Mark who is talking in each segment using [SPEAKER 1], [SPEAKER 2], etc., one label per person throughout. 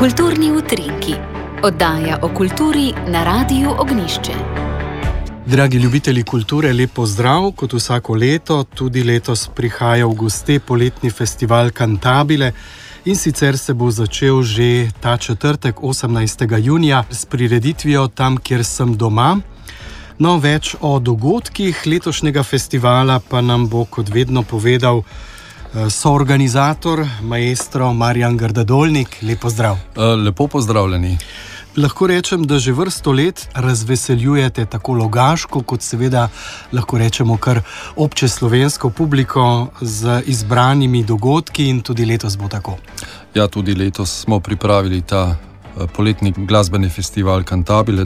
[SPEAKER 1] Kulturni utrinki. Oddaja o kulturi na Radiu Ognjišče.
[SPEAKER 2] Dragi ljubitelji kulture, lep pozdrav. Kot vsako leto, tudi letos prihaja v goste poletni festival Cantabile in sicer se bo začel že ta četrtek, 18. junija, s prireditvijo Tam, kjer sem doma. No, več o dogodkih letošnjega festivala pa nam bo kot vedno povedal soorganizator, maestro Marjan Grdadolnik. Lep pozdrav.
[SPEAKER 3] Lepo pozdravljeni.
[SPEAKER 2] Lahko rečem, da že vrsto let razveseljujete tako logaško, kot seveda lahko rečemo kar obče slovensko publiko z izbranimi dogodki in tudi letos bo tako.
[SPEAKER 3] Ja, tudi letos smo pripravili ta poletni glasbeni festival Cantabile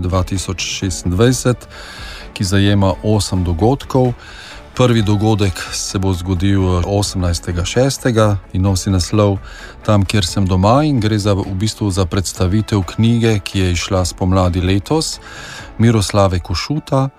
[SPEAKER 3] 2026, ki zajema 8 dogodkov. Prvi dogodek se bo zgodil 18.6. in nosi naslov Tam, kjer sem doma, in gre v bistvu za predstavitev knjige, ki je izšla spomladi letos, Miroslave Košuta.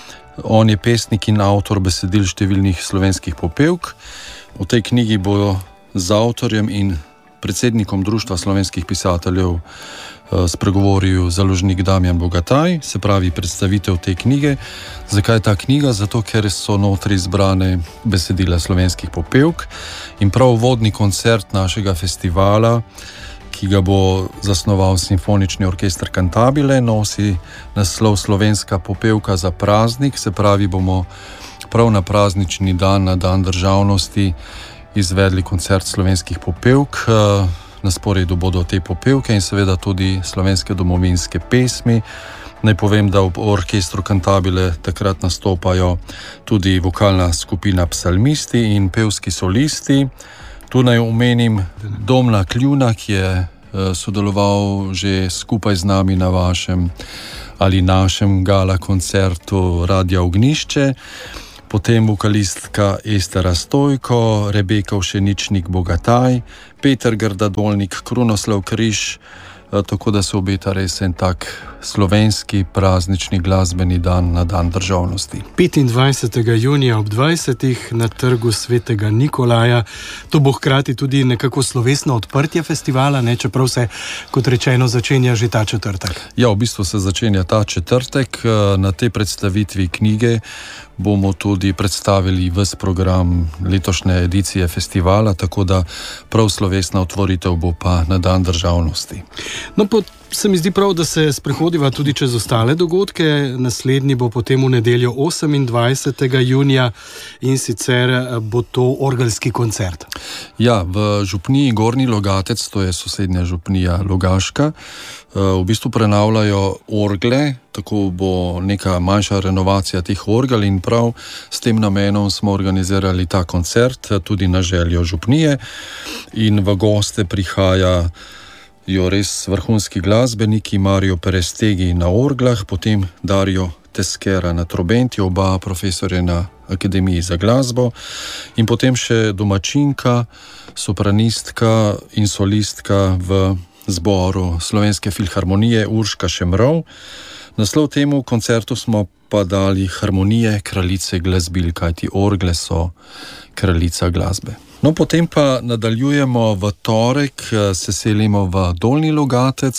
[SPEAKER 3] On je pesnik in avtor besedil številnih slovenskih popevk. V tej knjigi bo z avtorjem in predsednikom Društva slovenskih pisateljev spregovoril založnik Damjan Bogataj, se pravi predstavitev te knjige. Zakaj ta knjiga? Zato, ker so notri izbrane besedila slovenskih popevk in prav vodni koncert našega festivala, ki ga bo zasnoval Simfonični orkester Cantabile, nosi naslov Slovenska popevka za praznik, se pravi bomo prav na praznični dan, na dan državnosti, izvedli koncert slovenskih popevk. Na sporedu bodo te popevke in seveda tudi slovenske domovinske pesmi. Naj povem, da v orkestru Cantabile takrat nastopajo tudi vokalna skupina Psalmisti in pevski solisti. Tu naj omenim Domna Kljuna, ki je sodeloval že skupaj z nami na vašem ali našem gala koncertu Radia Ognjišče. Potem vokalistka Estera Stojko, Rebeka Všeničnik Bogataj, Peter Grdadolnik, Krunoslav Križ, tako da se obeta res en tak slovenski praznični glasbeni dan na dan državnosti.
[SPEAKER 2] 25. junija ob 20. na trgu Svetega Nikolaja. To bo hkrati tudi nekako slovesno odprtje festivala, ne? Čeprav se, kot rečeno, začenja že ta četrtek.
[SPEAKER 3] Ja, v bistvu se začenja ta četrtek. Na tej predstavitvi knjige bomo tudi predstavili ves program letošnje edicije festivala, tako da prav slovesna otvoritev bo pa na dan državnosti.
[SPEAKER 2] No, se mi zdi prav, da se sprehodiva tudi čez ostale dogodke. Naslednji bo potem v nedeljo 28. junija in sicer bo to orgelski koncert.
[SPEAKER 3] Ja, v župniji Gornji Logatec, to je sosednja župnija Logaška, v bistvu prenavljajo orgle, tako bo neka manjša renovacija teh orgel in prav s tem namenom smo organizirali ta koncert, tudi na željo župnije, in v goste prihajajo res vrhunski glasbeniki, Mario Perestegi na orglah, potem Dario Teskera na trobenti, oba profesorja na Akademiji za glasbo, in potem še domačinka, sopranistka in solistka v zboru Slovenske filharmonije Urška Šemrov. Naslov temu koncertu smo pa dali Harmonije kraljice glasbil, kajti orgle so kraljica glasbe. No, potem pa nadaljujemo v torek, se selimo v Dolnji Logatec,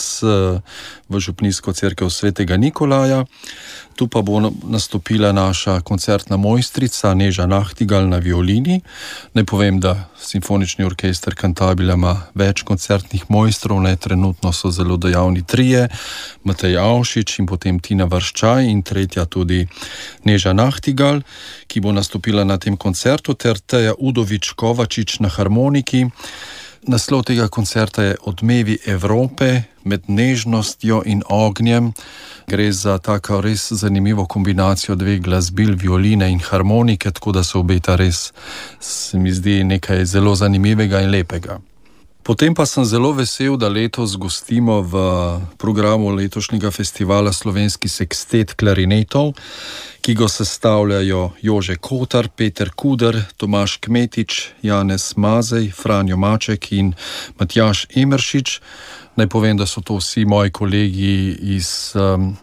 [SPEAKER 3] v župnijsko cerkev Svetega Nikolaja. Tu pa bo nastopila naša koncertna mojstrica Neža Nachtigal na violini. Naj povem, da Simfonični orkester Cantabile ima več koncertnih mojstrov, trenutno so zelo dejavni 3, Matej Avšič in potem Tina Vrščaj in tretja tudi Neža Nachtigal, ki bo nastopila na tem koncertu, ter Teja Udovič Kovačič na harmoniki. Naslov tega koncerta je Odmevi Evrope med nežnostjo in ognjem. Gre za tako res zanimivo kombinacijo dveh glasbil, violine in harmonike, tako da se obeta res, se mi zdi, nekaj zelo zanimivega in lepega. Potem pa sem zelo vesel, da letos gostimo v programu letošnjega festivala slovenski sekstet klarinetov, ki ga sestavljajo Jože Kotar, Peter Kuder, Tomaž Kmetič, Janez Mazej, Franjo Maček in Matjaž Emeršič. Naj povem, da so to vsi moji kolegi iz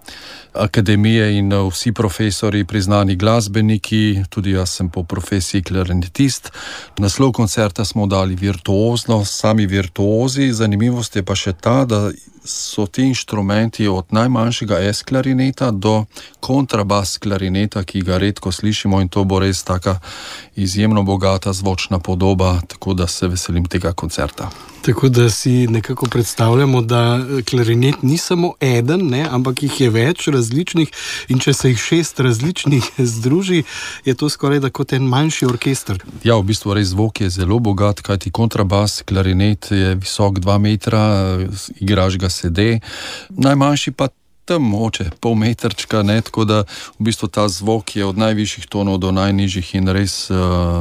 [SPEAKER 3] akademije in vsi profesori, priznani glasbeniki, tudi jaz sem po profesiji klarinetist. Naslov koncerta smo dali Virtuozno, sami virtuozi. Zanimivost je pa še ta, da so ti inštrumenti od najmanjšega S-klarineta do kontrabas klarineta, ki ga redko slišimo, in to bo res taka izjemno bogata zvočna podoba, tako da se veselim tega koncerta.
[SPEAKER 2] Tako da si nekako predstavljamo, da klarinet ni samo eden, ne, ampak jih je več različnih, in če se jih 6 različnih združi, je to skoraj da kot en manjši orkester.
[SPEAKER 3] Ja, v bistvu res zvok je zelo bogat, kajti kontrabas klarinet je visok 2 metra, igraš ga sede, najmanjši pa tam moče pol metrčka, ne, tako da v bistvu ta zvok je od najvišjih tonov do najnižjih in res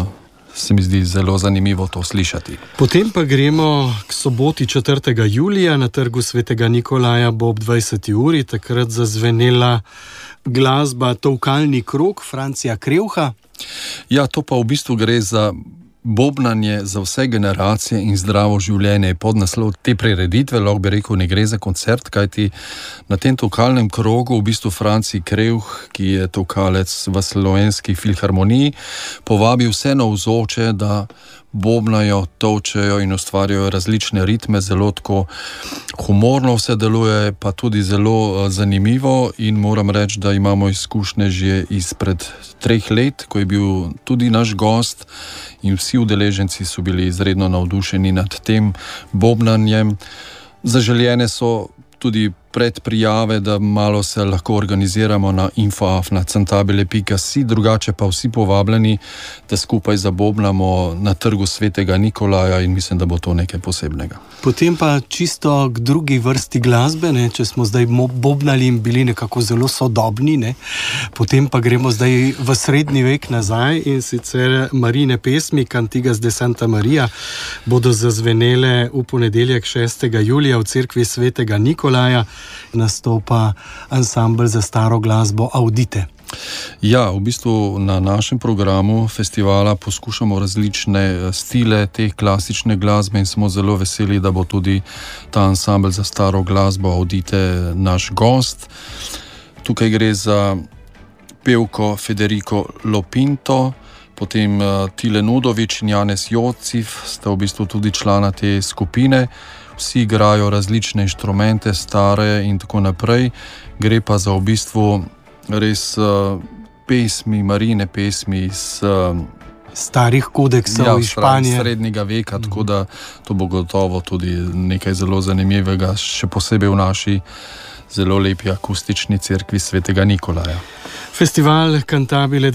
[SPEAKER 3] se mi zdi zelo zanimivo to slišati.
[SPEAKER 2] Potem pa gremo k soboti 4. julija, na trgu Svetega Nikolaja bo ob 20. uri takrat zazvenela glasba Tolkalni krog Francija Krevha.
[SPEAKER 3] Ja, to pa v bistvu gre za bobnanje za vse generacije in zdravo življenje. Podnaslov te prireditve, lahko bi rekel, ne gre za koncert, kajti na tem tolkalnem krogu v bistvu Franci Krevh, ki je tolkalec v Slovenski filharmoniji, povabi vse navzoče, da bobnajo, tolčejo in ustvarjajo različne ritme, zelo tako humorno vse deluje, pa tudi zelo zanimivo, in moram reči, da imamo izkušnje že izpred 3 let, ko je bil tudi naš gost in vsi udeleženci so bili izredno navdušeni nad tem bobnanjem. Zaželjene so tudi predprijave, da malo se lahko organiziramo na info@cantabile.si, drugače pa vsi povabljeni, da skupaj zabobnamo na trgu Svetega Nikolaja, in mislim, da bo to nekaj posebnega.
[SPEAKER 2] Potem pa čisto k drugi vrsti glasbe, ne, če smo zdaj bobnali in bili nekako zelo sodobni, ne, potem pa gremo zdaj v srednji vek nazaj, in sicer Marijine pesmi Cantigas de Santa Maria bodo zazvenele v ponedeljek 6. julija v cerkvi Svetega Nikolaja. Nastopa ansambel za staro glasbo Audite.
[SPEAKER 3] Ja, v bistvu na našem programu festivala poskušamo različne stile te klasične glasbe in smo zelo veseli, da bo tudi ta ansambel za staro glasbo Audite naš gost. Tukaj gre za pevko Federico Lopinto, potem Tile Nudovič in Janez Jocif sta v bistvu tudi člana te skupine. Vsi igrajo različne inštrumente, stare in tako naprej. Gre pa za v bistvu res pesmi, Marijine pesmi iz
[SPEAKER 2] starih kodeksov iz Španije.
[SPEAKER 3] Srednjega veka, tako da to bo gotovo tudi nekaj zelo zanimivega, še posebej v naši zelo lepi akustični cerkvi Svetega Nikolaja.
[SPEAKER 2] Festival Cantabile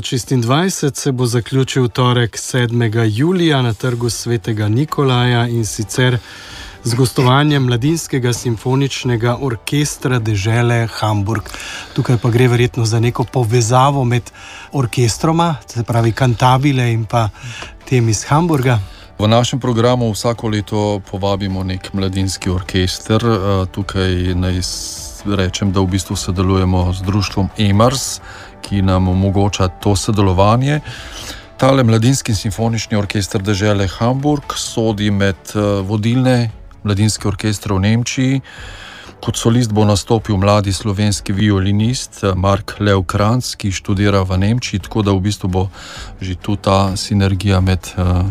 [SPEAKER 2] 2026 se bo zaključil v torek 7. julija na trgu Svetega Nikolaja, in sicer z gostovanjem Mladinskega simfoničnega orkestra dežele Hamburg. Tukaj pa gre verjetno za neko povezavo med orkestroma, se pravi Cantabile, in pa tem iz Hamburga.
[SPEAKER 3] V našem programu vsako leto povabimo nek mladinski orkester. Tukaj naj rečem, da v bistvu sodelujemo z društvom EMARS, ki nam omogoča to sodelovanje. Tale Mladinski simfonični orkester dežele Hamburg sodi med vodilne mladinske orkestre v Nemčiji. Kot solist bo nastopil mladi slovenski violinist Mark Lev Kranz, ki študira v Nemčiji, tako da v bistvu bo že tu ta sinergija med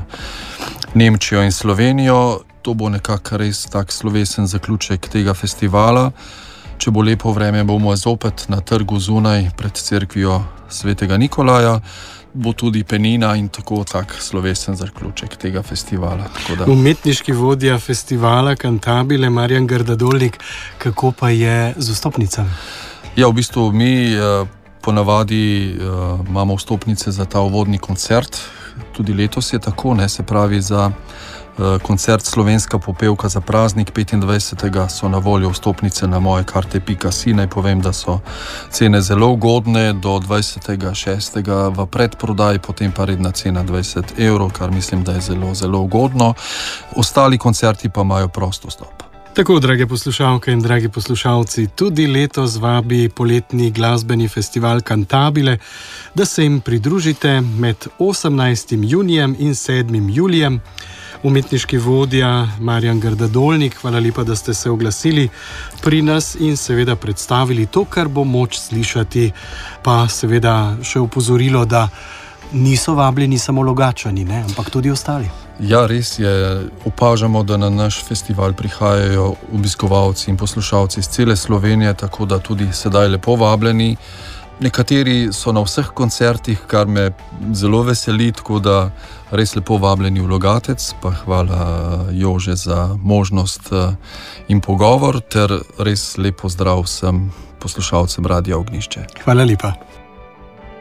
[SPEAKER 3] Nemčijo in Slovenijo. To bo nekako res tak slovesen zaključek tega festivala. Če bo lepo vreme, bomo zopet na trgu zunaj pred cerkvijo Svetega Nikolaja. Bo tudi penina in tako tak slovesen zaključek tega festivala.
[SPEAKER 2] Umetniški vodja festivala Cantabile Marjan Grdadolnik, kako pa je z vstopnicami?
[SPEAKER 3] Ja, v bistvu mi ponavadi imamo vstopnice za ta uvodni koncert. Tudi letos je tako, ne, se pravi za koncert Slovenska popevka za praznik 25. so na voljo vstopnice na mojekarte.si. Naj povem, da so cene zelo ugodne, do 26. v predprodaji, potem pa redna cena 20 €, kar mislim, da je zelo, zelo ugodno. Ostali koncerti pa imajo prost vstop.
[SPEAKER 2] Tako, drage poslušalke in dragi poslušalci, tudi letos vabi poletni glasbeni festival Cantabile, da se jim pridružite med 18. junijem in 7. julijem. Umetniški vodja Marjan Grdadolnik, hvala lepa, da ste se oglasili pri nas in seveda predstavili to, kar bo moč slišati, pa seveda še opozorilo, da niso vabljeni samo Logatčani, ne, ampak tudi ostali.
[SPEAKER 3] Ja, res je. Opažamo, da na naš festival prihajajo obiskovalci in poslušalci iz cele Slovenije, tako da tudi sedaj lepo vabljeni. Nekateri so na vseh koncertih, kar me zelo veseli, tako da res lepo vabljeni v Logatec, pa hvala Jože za možnost in pogovor, ter res lepo zdrav vsem poslušalcem Radia Ognjišče.
[SPEAKER 2] Hvala lepa.